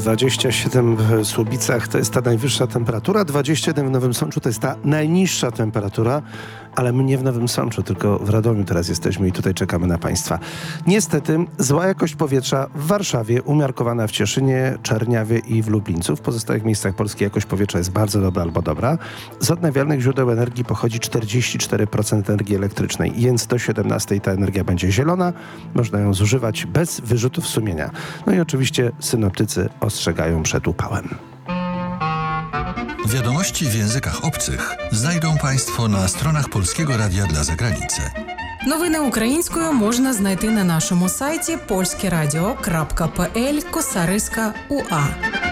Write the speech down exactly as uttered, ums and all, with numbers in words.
dwadzieścia siedem w Słubicach to jest ta najwyższa temperatura, dwadzieścia jeden w Nowym Sączu to jest ta najniższa temperatura, ale my nie w Nowym Sączu, tylko w Radomiu teraz jesteśmy i tutaj czekamy na Państwa. Niestety zła jakość powietrza w Warszawie, umiarkowana w Cieszynie, Czerniawie i w Lublińcu. W pozostałych miejscach Polski jakość powietrza jest bardzo dobra albo dobra. Z odnawialnych źródeł energii pochodzi czterdzieści cztery procent energii elektrycznej, więc do siedemnastej ta energia będzie zielona. Można ją zużywać bez wyrzutów sumienia. No i oczywiście synoptycy ostrzegają przed upałem. Wiadomości w językach obcych znajdą Państwo на stronach Polskiego Radia dla Zagranicy. Новини українською можна знайти на нашому сайті polskieradio.pl косариска УА.